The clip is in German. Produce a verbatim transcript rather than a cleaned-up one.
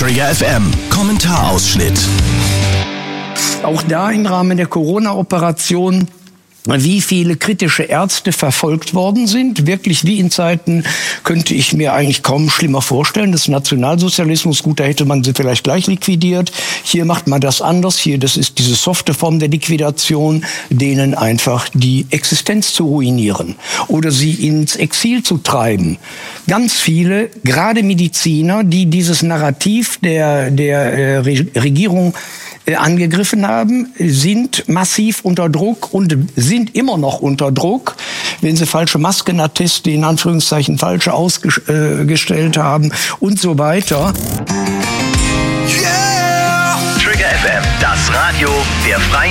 Trigger F M, Kommentarausschnitt. Auch da im Rahmen der Corona-Operation, wie viele kritische Ärzte verfolgt worden sind. Wirklich wie in Zeiten, könnte ich mir eigentlich kaum schlimmer vorstellen, des Nationalsozialismus. Gut, da hätte man sie vielleicht gleich liquidiert. Hier macht man das anders. Hier, das ist diese softe Form der Liquidation, denen einfach die Existenz zu ruinieren oder sie ins Exil zu treiben. Ganz viele, gerade Mediziner, die dieses Narrativ der, der äh, Regierung angegriffen haben, sind massiv unter Druck und sind immer noch unter Druck, wenn sie falsche Maskenatteste, in Anführungszeichen falsche ausgestellt haben und so weiter. Yeah! Trigger F M, das Radio der Freien